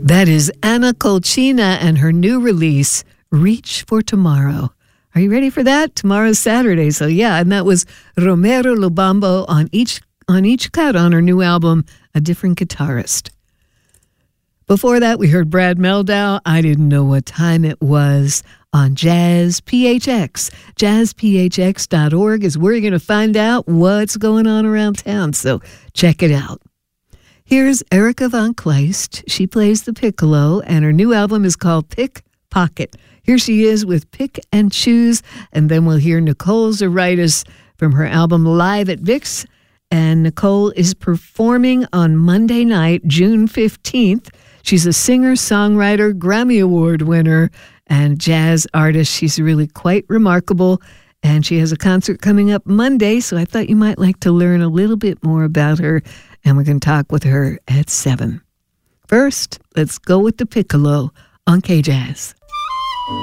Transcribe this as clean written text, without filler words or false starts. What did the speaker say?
That is Anna Colchina and her new release, Reach for Tomorrow. Are you ready for that? Tomorrow's Saturday, so yeah, and that was Romero Lubambo on each cut on her new album, A Different Guitarist. Before that, we heard Brad Mehldau, I Didn't Know What Time It Was, on Jazz PHX. JazzPHX.org is where you're going to find out what's going on around town, so check it out. Here's Erica Von Kleist. She plays the piccolo, and her new album is called Pick Pocket. Here she is with Pick and Choose, and then we'll hear Nicole Zaritis from her album Live at Vic's, and Nicole is performing on Monday night, June 15th. She's a singer, songwriter, Grammy Award winner, and jazz artist. She's really quite remarkable, and she has a concert coming up Monday, so I thought you might like to learn a little bit more about her, and we're going to talk with her at 7. First, let's go with the piccolo on K-Jazz.